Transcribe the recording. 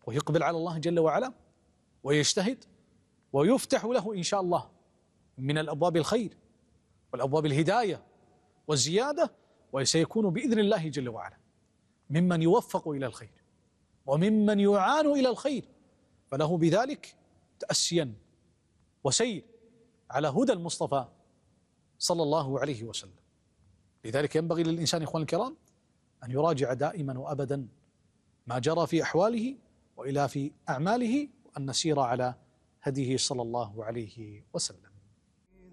ويقبل على الله جل وعلا ويجتهد، ويفتح له إن شاء الله من الأبواب الخير والأبواب الهداية والزيادة، وسيكون بإذن الله جل وعلا ممن يوفق إلى الخير وممن يعان إلى الخير، فله بذلك تأسيا وسير على هدى المصطفى صلى الله عليه وسلم. لذلك ينبغي للإنسان إخوان الكرام أن يراجع دائما وأبدا ما جرى في أحواله وإلى في أعماله، وأن نسير على هديه صلى الله عليه وسلم.